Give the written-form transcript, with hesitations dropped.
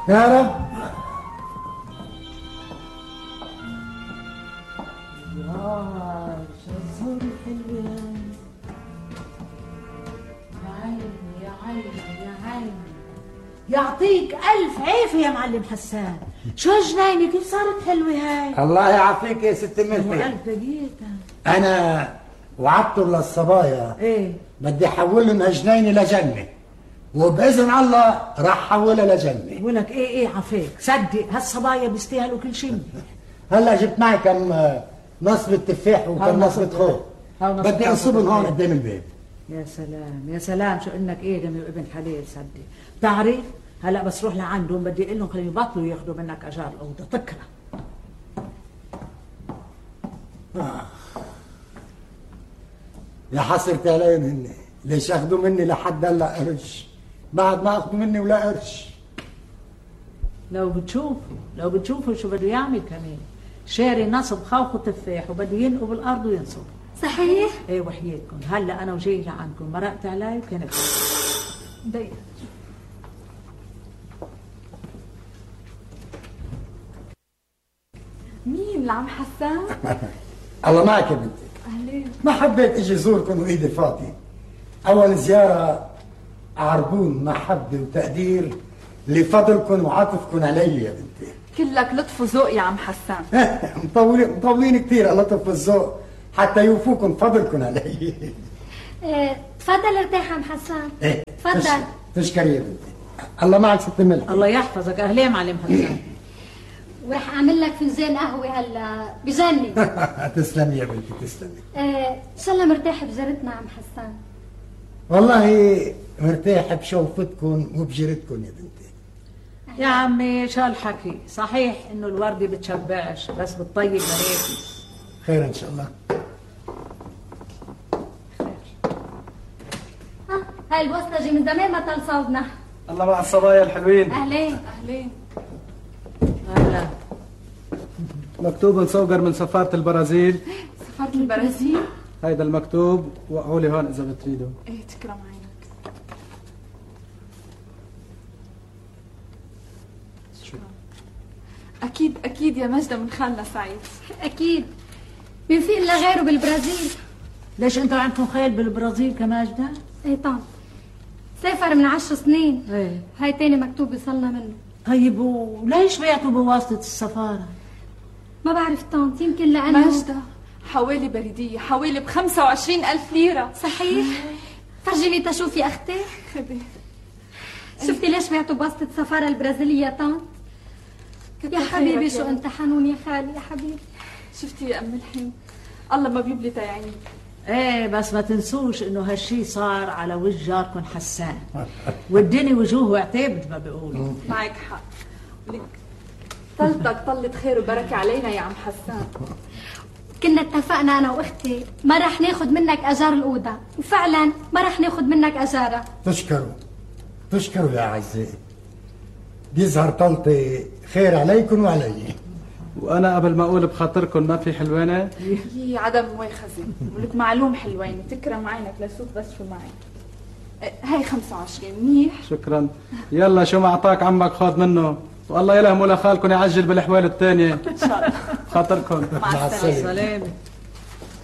يا رب. شو الزهور الحلوة. يا عيني يا عيني يا عيني. يعطيك ألف عافية يا معلم حسان. شو هالجنينة كيف صارت حلوة هاي؟ الله يعافيك يا ست ملكي. ألف دقيقة. أنا وعدتهم للصبايا إيه؟ بدي أحولهم هالجنينة لجنة، وبإذن الله راح أحولها لجنة. ولك إيه عفيك، صدق هالصبايا بيستاهلوا كل شيء. هلا جبت معي كم نصبة تفاح وكم نصبة خوخ، بدي أنصبهم هون قدام البيت. يا سلام يا سلام، شو انك ادمي وابن حلال. صدق بتعرف هلا بس روح لعندهم بدي اقول لهم خليهم يبطلوا ياخذوا منك اجار الاوضه. تكره يا حسرتي عليهم هن، ليش أخذوا مني لحد هلا قرش بعد ما أخذوا مني ولا قرش. لو بتشوفوا شو بده يعمل كمان. شاري نصب خوخ وتفاح وبده ينقوا بالارض وينصب. صحيح؟ ايه وحياتكم هلا انا وجاي لعندكم مرقت علي وكانت ضيق. مين لعم حسان؟ الله معك يا بنتي. اهلين. ما حبيت اجي زوركم وايدي فاضية. اول زيارة عربون محبة وتقدير لفضلكم وعطفكم علي يا بنتي. كلك لطف وذوق يا عم حسان. مطولين كثير اللطف والذوق حتى يوفوكم فضلكم علي. تفضل ارتاح عم حسان. ايه تفضل. تشكري يا بنتي. الله معك ست ملك. الله يحفظك. اهلين معلم حسان. وراح اعمل لك فنجان قهوه هلا بجنن. تسلمي يا بنتي تسلمي. ان شاء الله مرتاح بزيارتنا عم حسان. والله مرتاح بشوفتكم وبجيرتكم يا بنتي. يا عمي شو هالحكي، صحيح انه الوردة بتشبعش بس بتطيب مريتي. خير ان شاء الله. هاي الوسطجي من زمان ما طال صوبنا. الله مع الصبايا الحلوين. اهلين. اهلين. هلا مكتوب مصوغر من سفارة البرازيل. سفارة البرازيل؟ هيدا المكتوب وقعوا لي هون إذا بتريدوا. ايه تكرم عينك. شكرا. أكيد يا مجدة من خالنا سعيد. اكيد. مين في الا غيره بالبرازيل؟ ليش انتوا عندكم خيل بالبرازيل كماجدة؟ ايه طبعا. سافر من 10 سنين. ايه. هاي تاني مكتوب وصلنا منه. طيب وليش بعتوا بواسطة السفارة؟ ما بعرف طنط، يمكن لأنه مجدة حوالي بريدية حوالي ب25,000 ليرة. صحيح؟ فرجيني تشوفي يا أختي. خدي. شفتي ليش بعتوا بواسطة السفارة البرازيلية طنط؟ يا حبيبي شو أنت حنون يا خالي يا حبيبي. شفتي يا أم الحين الله ما بيبلي تيعيني. ايه بس ما تنسوش انه هالشي صار على وجه جاركم حسان. والدنيا وجوه عتابت ما بيقولوا. معك حق. لك طلتك طلت خير وبركة علينا يا عم حسان. كنا اتفقنا أنا وأختي ما رح ناخد منك أجار الأوضة، وفعلا ما رح ناخد منك أجارها. تشكروا يا أعزائي. بيظهر طلتي خير عليكم وعلي. وأنا قبل ما أقول بخاطركم ما في حلوانة. هي عدم مؤاخذة ولك معلوم حلوين تكرم عينك لسوق بس شو معي. هاي 25 منيح. شكرا. يلا شو ما أعطاك عمك خاض منه، والله يلهموا لخالكم يعجل بالأحوال الثانية. إن شاء الله. خاطركم. مع السلامة. سلامة.